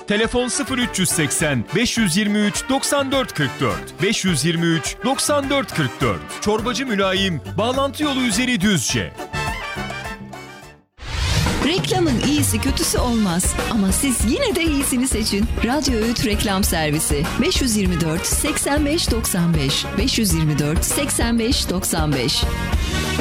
Telefon 0380 523 94 44 523 94 44. Çorbacı Mülayim, bağlantı yolu üzeri Düzce. Reklamın iyisi kötüsü olmaz ama siz yine de iyisini seçin. Radyo Öğüt Reklam Servisi 524 85 95 524 85 95.